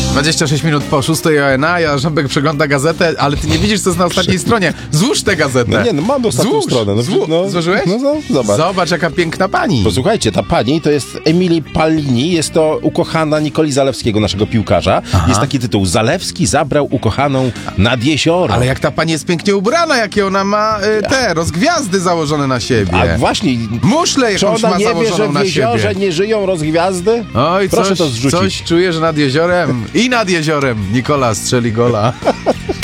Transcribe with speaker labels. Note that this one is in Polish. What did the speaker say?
Speaker 1: 26 minut po 6 ONA, ja Żąbek przegląda gazetę, ale ty nie widzisz, co jest na ostatniej stronie. Złóż tę gazetę.
Speaker 2: No mam ostatnią stronę.
Speaker 1: Złożyłeś?
Speaker 2: Zobacz.
Speaker 1: Zobacz, jaka piękna pani.
Speaker 2: Posłuchajcie, ta pani to jest Emily Palini, jest to ukochana Nikoli Zalewskiego, naszego piłkarza. Jest taki tytuł: Zalewski zabrał ukochaną nad jezioro.
Speaker 1: Ale jak ta pani jest pięknie ubrana, jakie ona ma te rozgwiazdy założone na siebie.
Speaker 2: A właśnie,
Speaker 1: Muszlę
Speaker 2: czy
Speaker 1: jakąś
Speaker 2: ona
Speaker 1: ma
Speaker 2: nie wie,
Speaker 1: założoną
Speaker 2: że w
Speaker 1: na
Speaker 2: jeziorze
Speaker 1: siebie.
Speaker 2: nie żyją rozgwiazdy?
Speaker 1: Oj,
Speaker 2: proszę to zrzucić.
Speaker 1: coś czuję, że nad jeziorem i nad jeziorem Nikola strzeli gola.